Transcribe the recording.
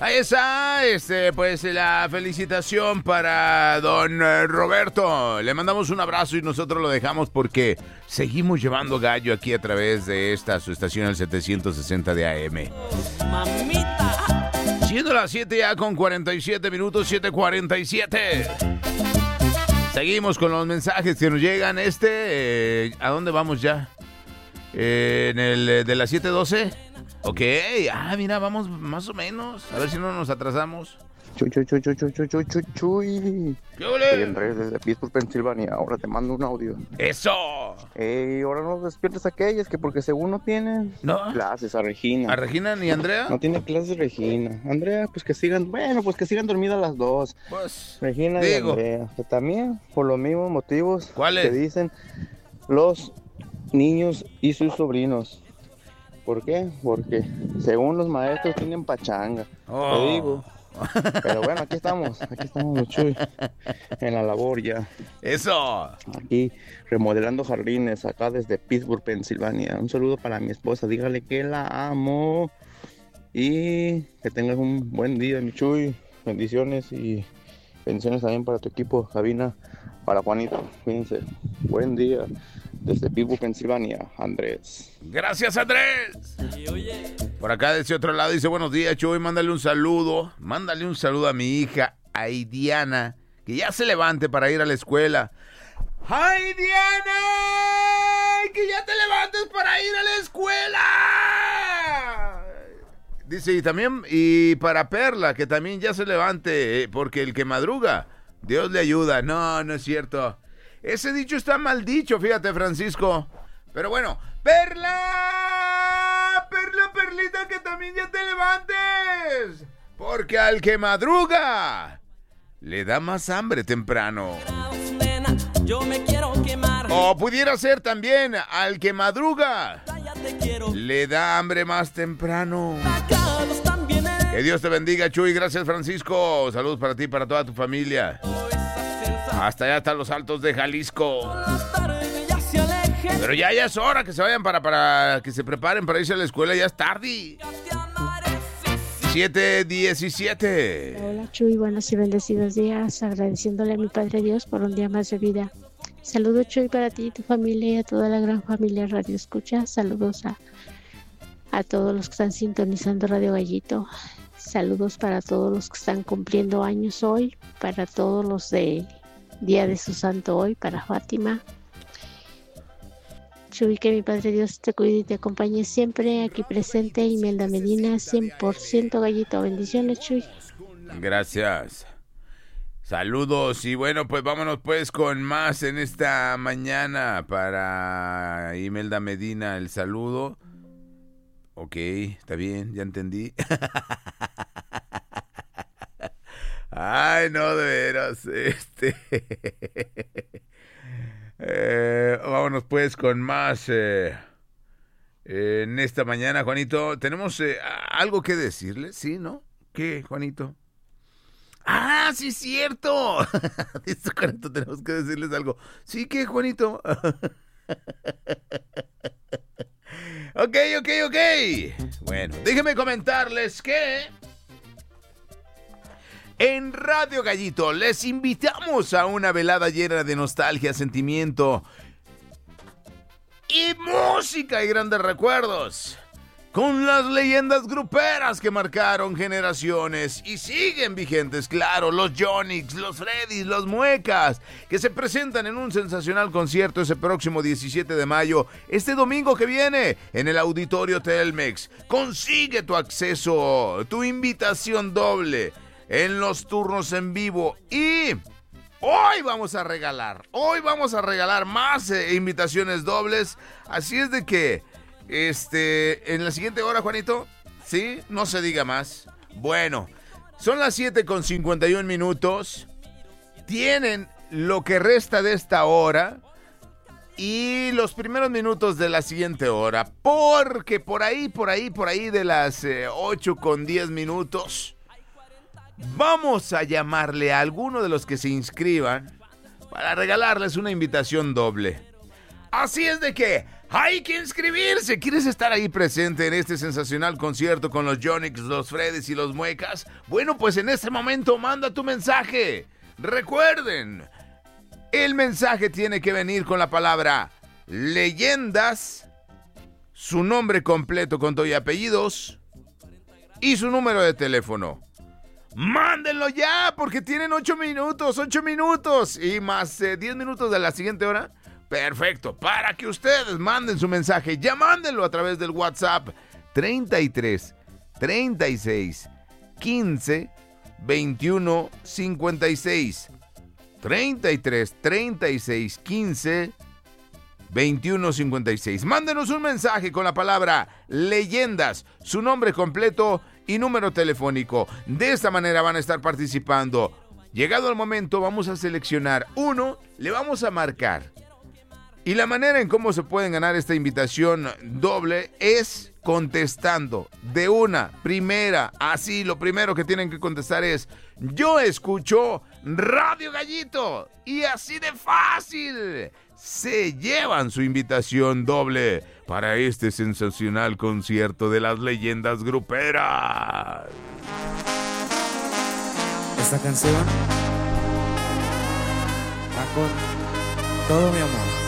Ahí está, pues la felicitación para don Roberto. Le mandamos un abrazo y nosotros lo dejamos porque seguimos llevando gallo aquí a través de esta, su estación, el 760 de AM. Mamita. Siendo las 7 ya con 47 minutos, 7:47. Seguimos con los mensajes que nos llegan. ¿A dónde vamos ya? En el de las 7:12. Ok, mira, vamos más o menos. A ver si no nos atrasamos. Chuy. ¿Qué ole? Andrés, desde Pittsburgh, Pensilvania. Ahora te mando un audio. ¡Eso! Ahora no despiertes a aquellas que porque según no tienen clases. A Regina. ¿A Regina ni Andrea? No tiene clases Regina. Andrea, pues que sigan dormidas las dos. Pues, Regina y Andrea. Que también, por los mismos motivos. ¿Cuáles? Que dicen los niños y sus sobrinos. ¿Por qué? Porque según los maestros tienen pachanga. Te digo. Pero bueno, aquí estamos, Chuy, en la labor ya. ¡Eso! Aquí remodelando jardines, acá desde Pittsburgh, Pensilvania. Un saludo para mi esposa, dígale que la amo. Y que tengas un buen día, mi Chuy. Bendiciones y bendiciones también para tu equipo, cabina, para Juanito. Cuídense. Buen día. Desde Pittsburgh, Pensilvania, Andrés. ¡Gracias, Andrés! Por acá, de ese otro lado, dice: buenos días, Chuy, mándale un saludo. Mándale un saludo a mi hija, Aidiana, que ya se levante para ir a la escuela. ¡Ay, Diana! ¡Que ya te levantes para ir a la escuela! Dice, y para Perla, que también ya se levante, porque el que madruga, Dios le ayuda. No es cierto. Ese dicho está mal dicho, fíjate, Francisco. Pero bueno, Perlita, que también ya te levantes. Porque al que madruga, le da más hambre temprano. O pudiera ser también, al que madruga, le da hambre más temprano. Que Dios te bendiga, Chuy. Gracias, Francisco. Saludos para ti y para toda tu familia. Hasta allá, hasta los Altos de Jalisco. Pero ya es hora que se vayan para que se preparen para irse a la escuela. Ya es tarde. 7:17. Hola, Chuy, buenos y bendecidos días. Agradeciéndole a mi Padre Dios por un día más de vida. Saludos, Chuy, para ti y tu familia y a toda la gran familia Radio Escucha. Saludos a todos los que están sintonizando Radio Gallito. Saludos para todos los que están cumpliendo años hoy. Para todos los de Día de su Santo hoy, para Fátima. Chuy, que mi Padre Dios te cuide y te acompañe siempre. Aquí presente, Imelda Medina, 100% Gallito. Bendiciones, Chuy. Gracias. Saludos. Y bueno, pues vámonos pues con más en esta mañana. Para Imelda Medina, el saludo. Ok, está bien, ya entendí. Ay, no, de veras, vámonos pues con más en esta mañana, Juanito. ¿Tenemos algo que decirle? ¿Sí, no? ¿Qué, Juanito? ¡Ah, sí es cierto! Dice Juanito, tenemos que decirles algo. ¿Sí, qué, Juanito? Ok. Bueno, déjenme comentarles que en Radio Gallito les invitamos a una velada llena de nostalgia, sentimiento y música y grandes recuerdos, con las leyendas gruperas que marcaron generaciones y siguen vigentes, claro, los Yonix, los Freddys, los Muecas, que se presentan en un sensacional concierto ese próximo 17 de mayo, este domingo que viene, en el Auditorio Telmex. Consigue tu acceso, tu invitación doble en los turnos en vivo y hoy vamos a regalar más invitaciones dobles, así es de que en la siguiente hora, Juanito, ¿sí? No se diga más. Bueno, son las 7:51. Tienen lo que resta de esta hora y los primeros minutos de la siguiente hora, porque por ahí de las 8:10 vamos a llamarle a alguno de los que se inscriban para regalarles una invitación doble. Así es de que hay que inscribirse. ¿Quieres estar ahí presente en este sensacional concierto con los Yonix, los Freddys y los Muecas? Bueno, pues en este momento manda tu mensaje. Recuerden, el mensaje tiene que venir con la palabra leyendas, su nombre completo con todo y apellidos y su número de teléfono. ¡Mándenlo ya! Porque tienen 8 minutos y más 10 minutos de la siguiente hora. Perfecto, para que ustedes manden su mensaje. Ya mándenlo a través del WhatsApp 33 36 15 21 56. 33 36 15 21 56. Mándenos un mensaje con la palabra leyendas, su nombre completo y número telefónico. De esta manera van a estar participando. Llegado el momento, vamos a seleccionar uno, le vamos a marcar. Y la manera en cómo se pueden ganar esta invitación doble es contestando de una primera. Así, lo primero que tienen que contestar es: yo escucho Radio Gallito. Y así de fácil. Se llevan su invitación doble para este sensacional concierto de las leyendas gruperas. Esta canción va con todo mi amor.